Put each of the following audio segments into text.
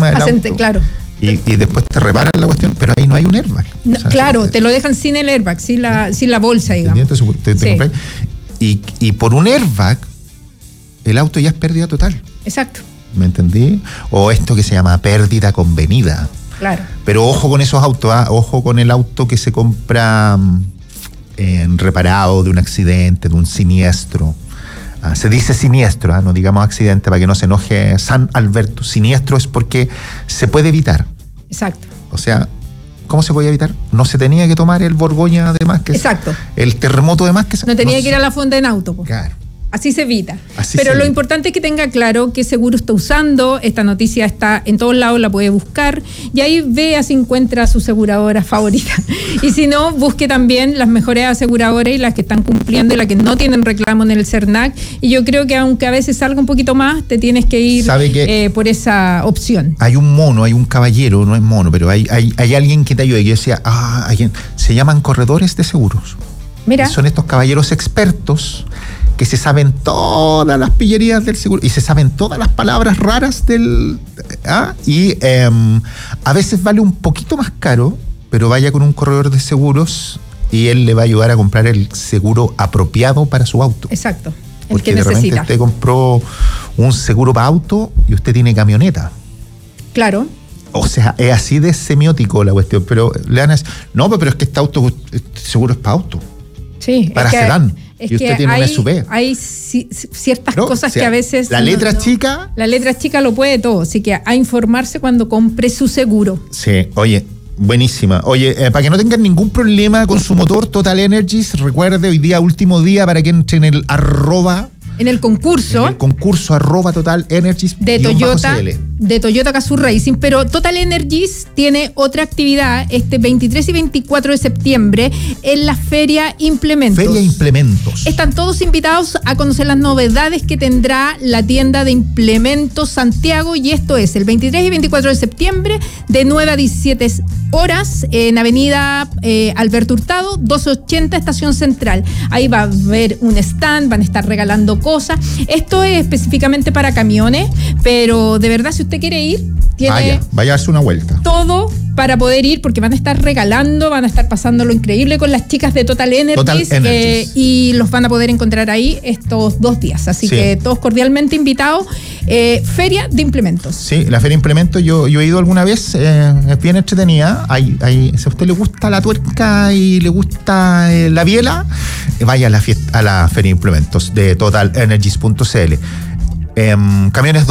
encima del auto. Claro. Y después te reparan la cuestión, pero ahí no hay un airbag. No, claro, te lo dejan sin el airbag, sin la bolsa, digamos. Entonces, y por un airbag, el auto ya es pérdida total. Exacto. ¿Me entendí? O esto que se llama pérdida convenida. Claro. Pero ojo con esos autos, ojo con el auto que se compra reparado de un accidente, de un siniestro. Se dice siniestro, no digamos accidente para que no se enoje San Alberto. Siniestro es porque se puede evitar. Exacto. O sea, ¿cómo se podía evitar? No se tenía que tomar el Borgoña de más que exacto. El terremoto de más que no tenía que ir a la fonda en auto. Claro. Así se evita. Pero lo importante es que tenga claro qué seguro está usando. Esta noticia está en todos lados, la puede buscar. Y ahí vea si encuentra su aseguradora favorita. Y si no, busque también las mejores aseguradoras y las que están cumpliendo y las que no tienen reclamo en el CERNAC. Y yo creo que aunque a veces salga un poquito más, te tienes que ir por esa opción. Hay un mono, hay un caballero, no es mono, pero hay alguien que te ayuda. Y yo decía, se llaman corredores de seguros. Mira. Y son estos caballeros expertos que se saben todas las pillerías del seguro y se saben todas las palabras raras y a veces vale un poquito más caro, pero vaya con un corredor de seguros y él le va a ayudar a comprar el seguro apropiado para su auto. Exacto, el porque que de necesita. repente usted compró un seguro para auto y usted tiene camioneta. Claro. O sea, es así de semiótico la cuestión, pero le van a decir, no, pero es que este seguro es para auto. Sí. Para sedán. Es y usted que tiene un SUV. Hay ciertas cosas que a veces... La letra chica... La letra chica lo puede todo, así que a informarse cuando compre su seguro. Sí, oye, buenísima. Oye, para que no tengan ningún problema con su motor, Total Energies, recuerde, hoy día, último día, para que entre en el @ en el concurso Total Energies de Toyota Gazoo Racing, pero Total Energies tiene otra actividad este 23 y 24 de septiembre en la Feria Implementos. Están todos invitados a conocer las novedades que tendrá la tienda de implementos Santiago, y esto es el 23 y 24 de septiembre de 9 a 17 horas en Avenida Alberto Hurtado 280, Estación Central. Ahí va a haber un stand, van a estar regalando cosas. Esto es específicamente para camiones, pero de verdad, si usted quiere ir, tiene vaya a darse una vuelta. Todo para poder ir, porque van a estar regalando, van a estar pasando lo increíble con las chicas de Total Energies, y los van a poder encontrar ahí estos 2 días. Así que todos cordialmente invitados. Feria de Implementos. Sí, la Feria de Implementos, yo he ido alguna vez, es bien entretenida. Si a usted le gusta la tuerca y le gusta la biela, vaya a la Feria de Implementos de totalenergies.cl. Camiones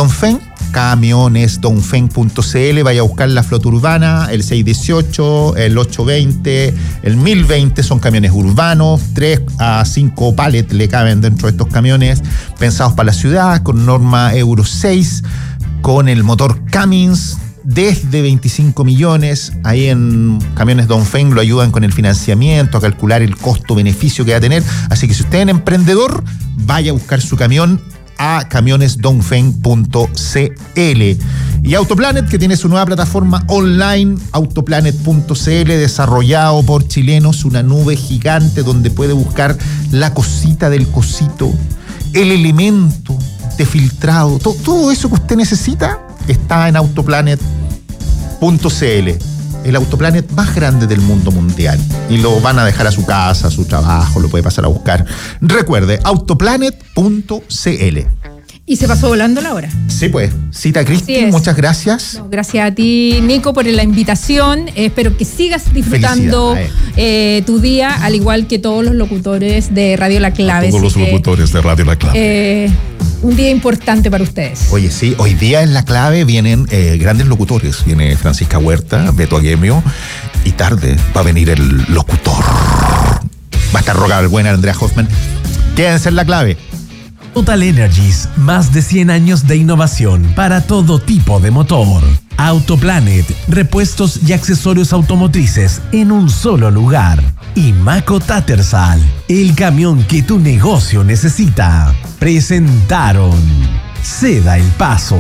Dongfeng.cl, vaya a buscar la flota urbana, el 618, el 820, el 1020, son camiones urbanos, 3 a 5 pallets le caben dentro de estos camiones, pensados para la ciudad, con norma Euro 6, con el motor Cummins, desde 25 millones, ahí en Camiones Dongfeng lo ayudan con el financiamiento, a calcular el costo-beneficio que va a tener, así que si usted es emprendedor, vaya a buscar su camión a camionesdongfeng.cl. Y Autoplanet, que tiene su nueva plataforma online, autoplanet.cl, desarrollado por chilenos, una nube gigante donde puede buscar la cosita del cosito, el elemento de filtrado, todo eso que usted necesita está en autoplanet.cl, el Autoplanet más grande del mundo mundial, y lo van a dejar a su casa, a su trabajo, lo puede pasar a buscar. Recuerde, autoplanet.cl. Y se pasó volando la hora. Sí, pues. Cita Cristi, muchas gracias. No, gracias a ti, Nico, por la invitación. Espero que sigas disfrutando tu día, al igual que todos los locutores de Radio La Clave. Todos los locutores de Radio La Clave. Un día importante para ustedes. Oye, sí, hoy día en La Clave vienen grandes locutores. Viene Francisca Huerta, Beto Aguemio, y tarde va a venir el locutor. Va a estar Roca Balbuena, Andrea Hoffman. Quédense en La Clave. Total Energies, más de 100 años de innovación para todo tipo de motor. Autoplanet, repuestos y accesorios automotrices en un solo lugar. Y Maco Tattersall, el camión que tu negocio necesita. Presentaron Ceda el Paso.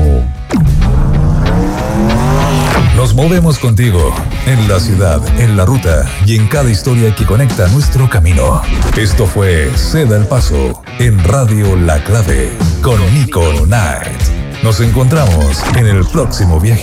Nos movemos contigo, en la ciudad, en la ruta y en cada historia que conecta nuestro camino. Esto fue Ceda el Paso, en Radio La Clave, con Nico Knight. Nos encontramos en el próximo viaje.